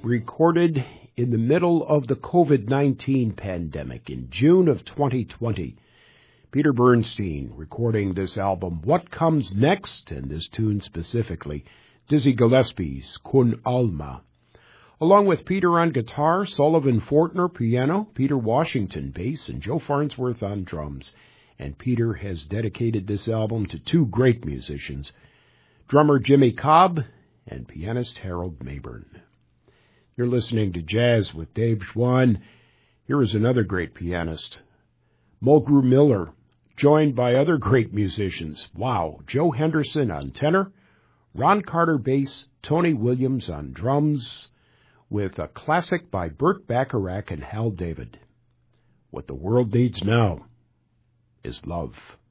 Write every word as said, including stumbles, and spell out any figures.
recorded in the middle of the covid nineteen pandemic in June of twenty twenty. Peter Bernstein recording this album, What Comes Next, and this tune specifically, Dizzy Gillespie's Con Alma. Along with Peter on guitar, Sullivan Fortner piano, Peter Washington bass, and Joe Farnsworth on drums. And Peter has dedicated this album to two great musicians, drummer Jimmy Cobb and pianist Harold Mayburn. You're listening to Jazz with Dave Schwann. Here is another great pianist, Mulgrew Miller, joined by other great musicians. Wow, Joe Henderson on tenor, Ron Carter bass, Tony Williams on drums, with a classic by Burt Bacharach and Hal David. What the world needs now is love.